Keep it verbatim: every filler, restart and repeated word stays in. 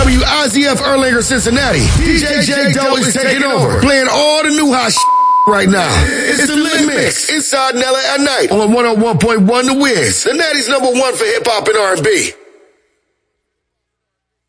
W I Z F Erlanger, Cincinnati. D J J Doe is taking over, playing all the new hot shit right now. It's the Lit Mix inside Nella at night on one oh one point one The Wiz, the Natty's number one for hip hop and R and B.